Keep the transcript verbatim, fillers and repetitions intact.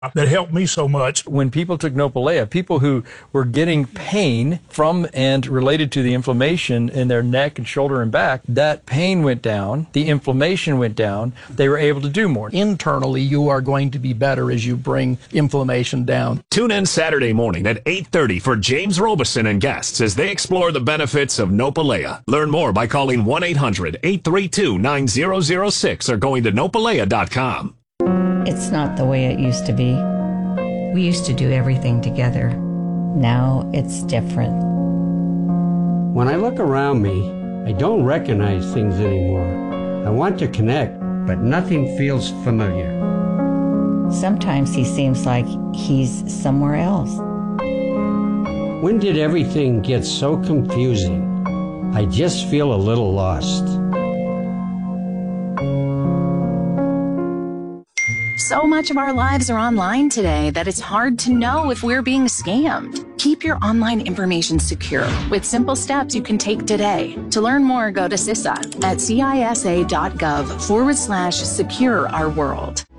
that helped me so much. When people took Nopalea, people who were getting pain from and related to the inflammation in their neck and shoulder and back, that pain went down, the inflammation went down, they were able to do more. Internally, you are going to be better as you bring inflammation down. Tune in Saturday morning at eight thirty for James Robeson and guests as they explore the benefits of Nopalea. Learn more by calling one eight hundred, eight three two, nine zero zero six or going to nopalea dot com. It's not the way it used to be. We used to do everything together. Now it's different. When I look around me, I don't recognize things anymore. I want to connect, but nothing feels familiar. Sometimes he seems like he's somewhere else. When did everything get so confusing? I just feel a little lost. So much of our lives are online today that it's hard to know if we're being scammed. Keep your online information secure with simple steps you can take today. To learn more, go to C I S A at cisa.gov forward slash secure our world.